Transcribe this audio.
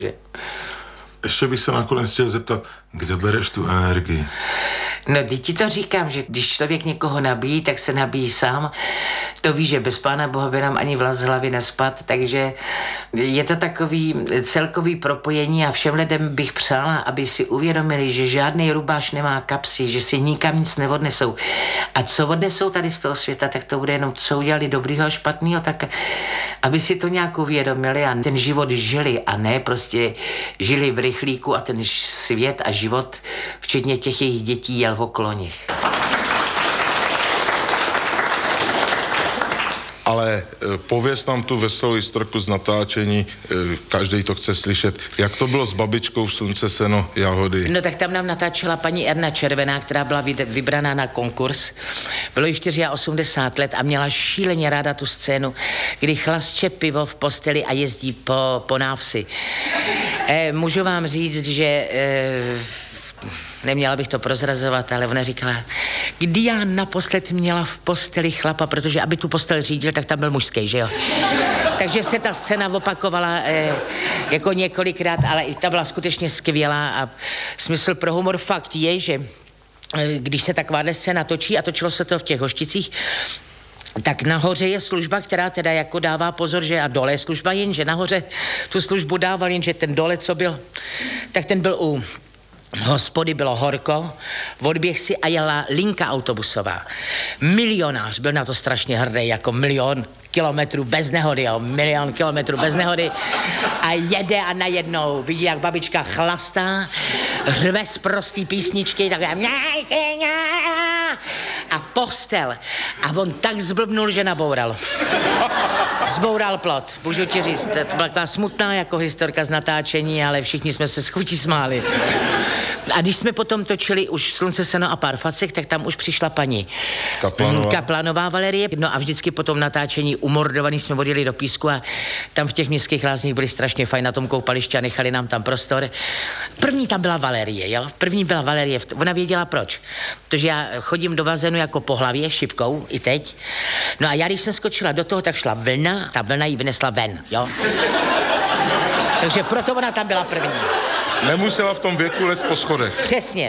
Ještě bych se nakonec chtěl zeptat, kde bereš tu energii? No, teď ti to říkám, že když člověk někoho nabíjí, tak se nabíjí sám. To ví, že bez Pána Boha by nám ani vlas z hlavy nespad, takže je to takový celkový propojení a všem lidem bych přála, aby si uvědomili, že žádný rubáš nemá kapsy, že si nikam nic neodnesou. A co odnesou tady z toho světa, tak to bude jenom, co udělali dobrýho a špatného, tak aby si to nějak uvědomili a ten život žili a ne prostě žili v rychlíku a ten svět a život, včetně těch jejich dětí, jel okolo nich. Ale pověz nám tu veselou historku z natáčení, každý to chce slyšet. Jak to bylo s babičkou Slunce, seno, jahody? No tak tam nám natáčela paní Erna Červená, která byla vybraná na konkurs. Bylo jí 84 let a měla šíleně ráda tu scénu, kdy chlastče pivo v posteli a jezdí po návsi. Můžu vám říct, že... Neměla bych to prozrazovat, ale ona říkala, kdy já naposled měla v posteli chlapa, protože aby tu postel řídil, tak tam byl mužský, že jo? Takže se ta scéna opakovala jako několikrát, ale i ta byla skutečně skvělá a smysl pro humor fakt je, že když se takováhle scéna točí a točilo se to v těch Hošticích, tak nahoře je služba, která teda jako dává pozor, že a dole je služba, jenže nahoře tu službu dával, jenže ten dole, co byl, tak ten byl u hospody, bylo horko, odběh si a jela linka autobusová. Milionář, byl na to strašně hrdý, jako 1 000 000 kilometrů bez nehody, jo, 1 000 000 kilometrů bez nehody a jede a najednou vidí, jak babička chlastá, řve z prostý písničky, takhle a postel. A on tak zblbnul, že naboural. Zboural plot, můžu ti říct, to byla taková smutná jako historka z natáčení, ale všichni jsme se s chutí smáli. A když jsme potom točili už Slunce, seno a pár facek, tak tam už přišla paní Kaplanová Valerie. No a vždycky po tom natáčení umordovaný jsme odjeli do Písku a tam v těch městských lázních byli strašně fajn na tom koupališti a nechali nám tam prostor. První tam byla Valerie, jo? První byla Valerie, ona věděla proč. Protože já chodím do bazénu jako po hlavě, šipkou, i teď. No a já, když jsem skočila do toho, tak šla vlna, ta vlna ji vynesla ven, jo? Takže proto ona tam byla první. Nemusela v tom věku let po schodech. Přesně.